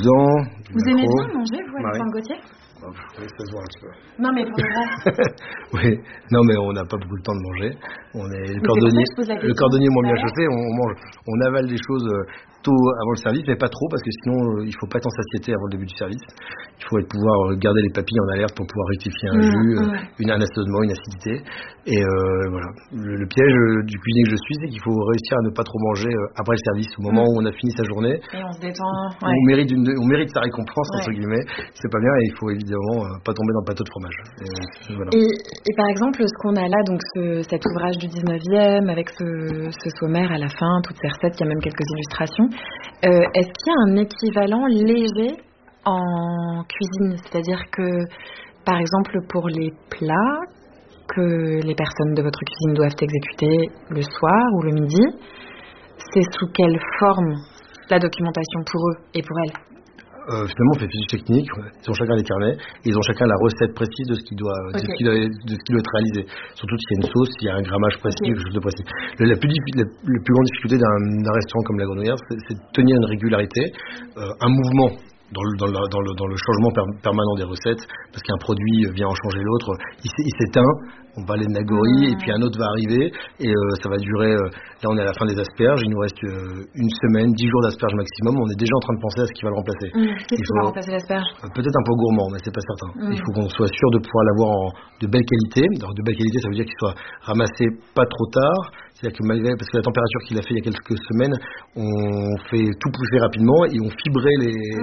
dedans. Vous aimez bien manger, vous, Alexandre Gauthier? Oui, ça se voit un petit peu. Non, mais pour le vrai. Oui, non, mais on n'a pas beaucoup de temps de manger. On est le cordonnier moins bien chauffé, on avale des choses tôt avant le service, mais pas trop, parce que sinon, il ne faut pas être en satiété avant le début du service. Il faut pouvoir garder les papilles en alerte pour pouvoir rectifier un jus, un assaisonnement, une acidité. Et voilà. Le piège du cuisinier que je suis, c'est qu'il faut réussir à ne pas trop manger après le service, au moment où on a fini sa journée. Et on se détend. On mérite sa récompense, entre guillemets. C'est pas bien, et il faut évidemment pas tomber dans le plateau de fromage. Voilà. Et par exemple, ce qu'on a là, donc cet ouvrage du 19e, avec ce sommaire à la fin, toutes ces recettes, il y a même quelques illustrations. Est-ce qu'il y a un équivalent léger en cuisine? C'est-à-dire que, par exemple, pour les plats que les personnes de votre cuisine doivent exécuter le soir ou le midi, c'est sous quelle forme la documentation pour eux et pour elles? Finalement, on fait fiche technique. Ils ont chacun des carnets. Et ils ont chacun la recette précise de ce qui doit être réalisé. Surtout s'il y a une sauce, s'il y a un grammage précis, quelque chose de précis. La plus grande difficulté d'un restaurant comme la Grenouillère, c'est de tenir une régularité, un mouvement dans le changement permanent des recettes, parce qu'un produit vient en changer l'autre, il s'éteint, on va aller de Nagori, et puis un autre va arriver, et ça va durer, là on est à la fin des asperges, il nous reste une semaine, 10 jours d'asperges maximum, on est déjà en train de penser à ce qui va le remplacer. Qu'est-ce qui va remplacer l'asperge? Peut-être un peu gourmand, mais c'est pas certain. Il faut qu'on soit sûr de pouvoir l'avoir de belle qualité. Alors, de belle qualité, ça veut dire qu'il soit ramassé pas trop tard. C'est-à-dire que parce que la température qu'il a fait il y a quelques semaines, on fait tout pousser rapidement et on fibrait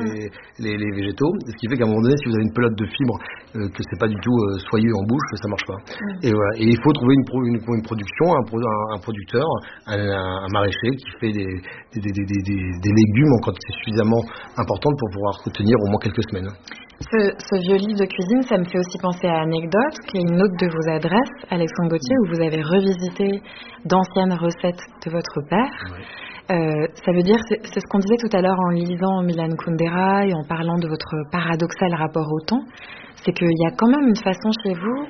les végétaux. Ce qui fait qu'à un moment donné, si vous avez une pelote de fibres, que c'est pas du tout soyeux en bouche, ça marche pas. Et voilà. Et il faut trouver une production, un producteur, un maraîcher qui fait des légumes en quantité suffisamment importante pour pouvoir tenir au moins quelques semaines. Ce vieux livre de cuisine, ça me fait aussi penser à Anecdote, qui est une autre de vos adresses, Alexandre Gauthier, où vous avez revisité d'anciennes recettes de votre père. Ça veut dire, c'est ce qu'on disait tout à l'heure en lisant Milan Kundera et en parlant de votre paradoxal rapport au temps, c'est qu'il y a quand même une façon chez vous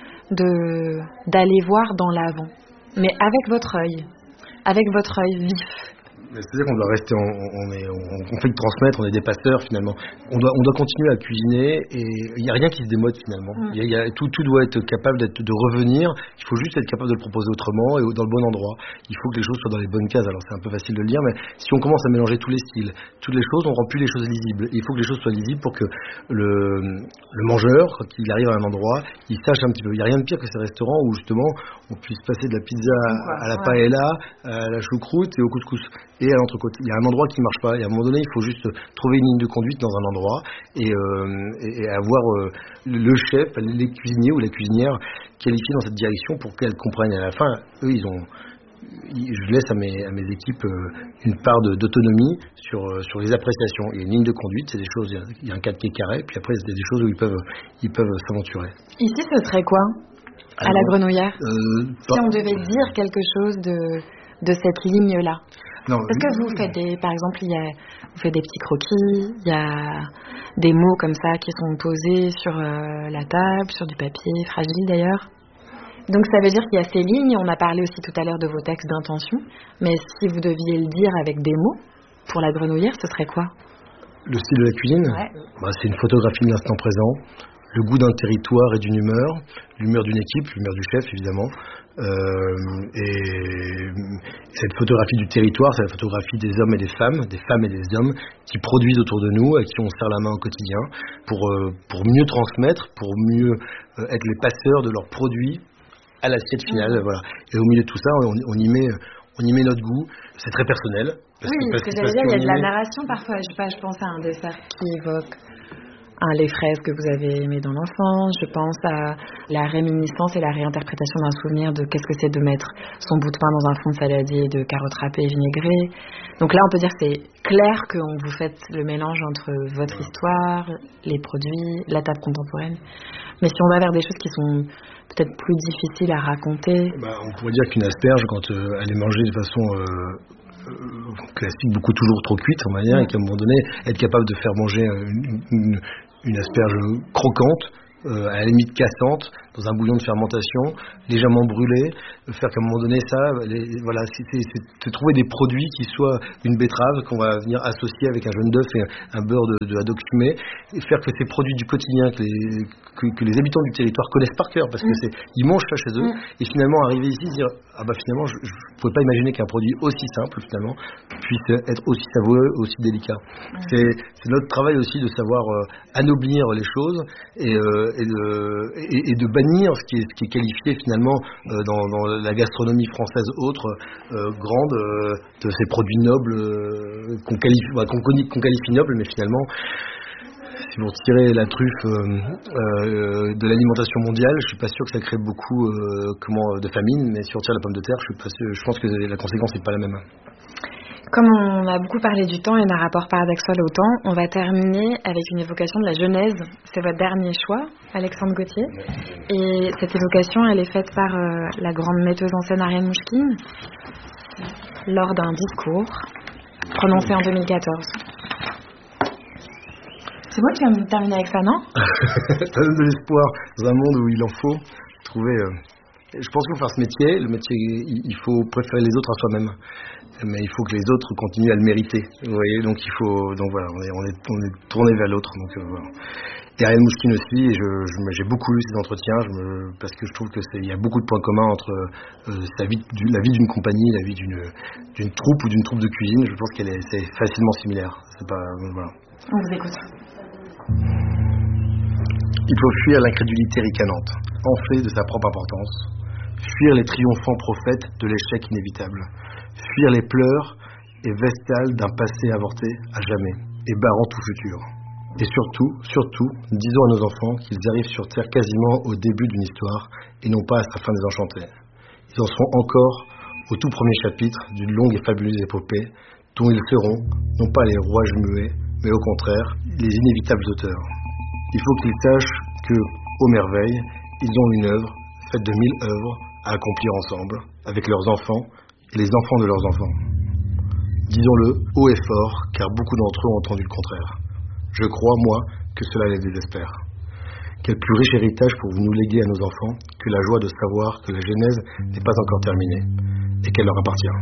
d'aller voir dans l'avant, mais avec votre œil vif. C'est-à-dire qu'on doit rester, on fait que transmettre, on est des passeurs finalement. On doit continuer à cuisiner et il n'y a rien qui se démode finalement. Tout doit être capable de revenir. Il faut juste être capable de le proposer autrement et dans le bon endroit. Il faut que les choses soient dans les bonnes cases. Alors c'est un peu facile de le dire, mais si on commence à mélanger tous les styles, toutes les choses, on rend plus les choses lisibles. Il faut que les choses soient lisibles pour que le mangeur, quand il arrive à un endroit, il sache un petit peu. Il n'y a rien de pire que ces restaurants où justement on puisse passer de la pizza à la paella, à la choucroute et au couscous. Et à l'entrecôte. Il y a un endroit qui ne marche pas. Et à un moment donné, il faut juste trouver une ligne de conduite dans un endroit et avoir le chef, les cuisiniers ou la cuisinière qualifiés dans cette direction pour qu'elles comprennent. À la fin, eux, je laisse à mes équipes une part d'autonomie sur les appréciations. Il y a une ligne de conduite, c'est des choses, il y a un cadre qui est carré, puis après, c'est des choses où ils peuvent s'aventurer. Ici, ce serait quoi à la Grenouillère si on devait dire quelque chose de cette ligne-là? Non, parce que vous faites par exemple, vous faites des petits croquis, il y a des mots comme ça qui sont posés sur la table, sur du papier fragile d'ailleurs. Donc ça veut dire qu'il y a ces lignes. On a parlé aussi tout à l'heure de vos textes d'intention, mais si vous deviez le dire avec des mots pour la Grenouillère, ce serait quoi? Le style de la cuisine, c'est une photographie de l'instant présent, le goût d'un territoire et d'une humeur, l'humeur d'une équipe, l'humeur du chef évidemment. Et cette photographie du territoire, c'est la photographie des hommes et des femmes et des hommes qui produisent autour de nous, à qui on serre la main au quotidien, pour mieux transmettre, pour mieux être les passeurs de leurs produits à l'assiette finale. Voilà. Et au milieu de tout ça, on y met notre goût. C'est très personnel. Parce que j'allais dire, il y a de la narration parfois. Je pense à un dessert qui évoque les fraises que vous avez aimées dans l'enfance. Je pense à la réminiscence et la réinterprétation d'un souvenir de qu'est-ce que c'est de mettre son bout de pain dans un fond de saladier de carottes râpées et vinaigrées. Donc là, on peut dire que c'est clair que vous faites le mélange entre votre histoire, les produits, la table contemporaine. Mais si on va vers des choses qui sont peut-être plus difficiles à raconter... on pourrait dire qu'une asperge, quand elle est mangée de façon... classique, beaucoup toujours trop cuite en manière, et qu'à un moment donné, être capable de faire manger une asperge croquante, à la limite cassante, dans dans un bouillon de fermentation, légèrement brûlé, faire qu'à un moment donné voilà, c'est trouver des produits qui soient une betterave qu'on va venir associer avec un jaune d'œuf et un beurre de haddock fumé, et faire que ces produits du quotidien que les habitants du territoire connaissent par cœur, parce que ils mangent ça chez eux, et finalement arriver ici et se dire finalement je ne pouvais pas imaginer qu'un produit aussi simple finalement puisse être aussi savoureux, aussi délicat. C'est notre travail aussi de savoir anoblir les choses et de bannir ce qui est qualifié finalement dans la gastronomie française grande, de ces produits nobles qu'on qualifie nobles, mais finalement si vous retirez la truffe de l'alimentation mondiale, je suis pas sûr que ça crée beaucoup de famine, mais si on retire la pomme de terre, je pense que la conséquence n'est pas la même. Comme on a beaucoup parlé du temps et d'un rapport paradoxal au temps, on va terminer avec une évocation de la Genèse. C'est votre dernier choix, Alexandre Gauthier. Et cette évocation, elle est faite par la grande metteuse en scène Ariane Mouchkine lors d'un discours prononcé en 2014. C'est bon, tu vas me terminer avec ça, non? Ça donne de l'espoir dans un monde où il en faut trouver... Je pense qu'il faut faire ce métier. Le métier, il faut préférer les autres à soi-même. Mais il faut que les autres continuent à le mériter. Vous voyez, donc voilà, on est tourné vers l'autre. Donc voilà. Et Ariane Mouchkine aussi, et j'ai beaucoup lu ces entretiens, parce que je trouve qu'il y a beaucoup de points communs entre la vie d'une compagnie, la vie d'une troupe ou d'une troupe de cuisine. Je pense c'est facilement similaire. C'est pas, voilà. On vous écoute. Il faut fuir l'incrédulité ricanante, enflée de sa propre importance, fuir les triomphants prophètes de l'échec inévitable, fuir les pleurs et vestales d'un passé avorté à jamais et barrant tout futur. Et surtout, disons à nos enfants qu'ils arrivent sur Terre quasiment au début d'une histoire et non pas à sa fin désenchantée. Ils en seront encore au tout premier chapitre d'une longue et fabuleuse épopée dont ils seront, non pas les rouages muets, mais au contraire, les inévitables auteurs. Il faut qu'ils sachent que, aux merveilles, ils ont une œuvre, faite de 1000 œuvres, à accomplir ensemble, avec leurs enfants et les enfants de leurs enfants. Disons-le haut et fort, car beaucoup d'entre eux ont entendu le contraire. Je crois, moi, que cela les désespère. Quel plus riche héritage pour nous léguer à nos enfants que la joie de savoir que la Genèse n'est pas encore terminée et qu'elle leur appartient.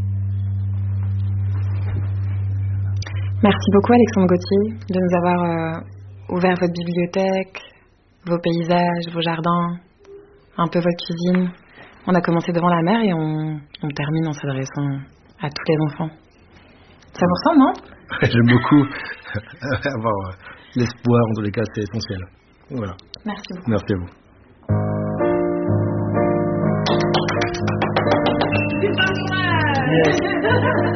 Merci beaucoup Alexandre Gauthier de nous avoir ouvert votre bibliothèque, vos paysages, vos jardins, un peu votre cuisine. On a commencé devant la mer et on termine en s'adressant à tous les enfants. Ça vous ressemble, non? J'aime beaucoup avoir l'espoir, en tous les cas, c'est essentiel. Voilà. Merci beaucoup. Merci à vous.